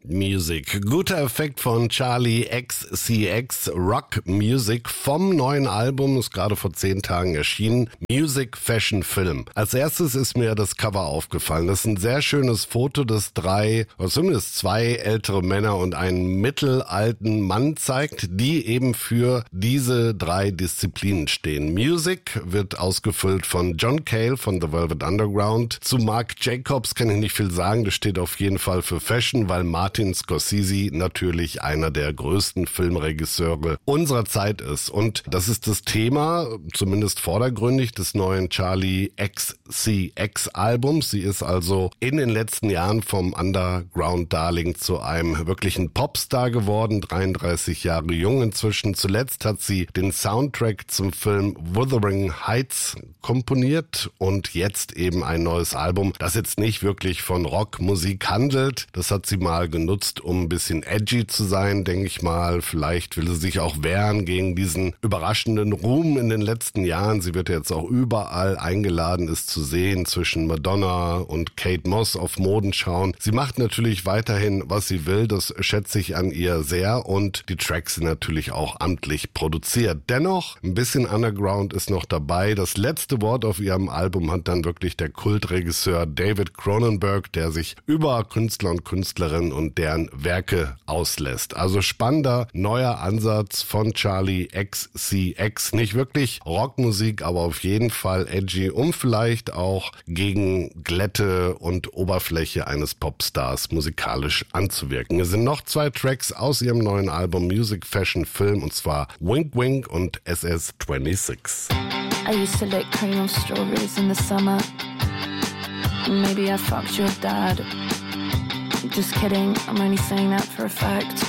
Music. Guter Effekt von Charli XCX, Rock Music vom neuen Album, ist gerade vor 10 Tagen erschienen, Music, Fashion, Film. Als erstes ist mir das Cover aufgefallen. Das ist ein sehr schönes Foto, das 3, oder zumindest 2 ältere Männer und einen mittelalten Mann zeigt, die eben für diese 3 Disziplinen stehen. Music wird ausgefüllt von John Cale von The Velvet Underground. Zu Marc Jacobs kann ich nicht viel sagen, das steht auf jeden Fall für Fashion, weil Martin Scorsese natürlich einer der größten Filmregisseure unserer Zeit ist. Und das ist das Thema, zumindest vordergründig, des neuen Charli XCX Albums. Sie ist also in den letzten Jahren vom Underground-Darling zu einem wirklichen Popstar geworden, 33 Jahre jung inzwischen. Zuletzt hat sie den Soundtrack zum Film Wuthering Heights komponiert und jetzt eben ein neues Album, das jetzt nicht wirklich von Rockmusik handelt. Das hat sie mal genutzt, um ein bisschen edgy zu sein, denke ich mal. Vielleicht will sie sich auch wehren gegen diesen überraschenden Ruhm in den letzten Jahren. Sie wird jetzt auch überall eingeladen, ist zu sehen zwischen Madonna und Kate Moss auf Modenschauen. Sie macht natürlich weiterhin, was sie will. Das schätze ich an ihr sehr und die Tracks sind natürlich auch amtlich produziert. Dennoch, ein bisschen Underground ist noch dabei. Das letzte Wort auf ihrem Album hat dann wirklich der Kultregisseur David Cronenberg, der sich über Künstler und Künstlerinnen und deren Werke auslässt. Also spannender, neuer Ansatz von Charli XCX. Nicht wirklich Rockmusik, aber auf jeden Fall edgy, um vielleicht auch gegen Glätte und Oberfläche eines Popstars musikalisch anzuwirken. Es sind noch 2 Tracks aus ihrem neuen Album Music, Fashion, Film, und zwar Wink Wink und SS26. I used to lick cream of strawberries in the summer. Maybe I fucked your dad. Just kidding, I'm only saying that for a fact.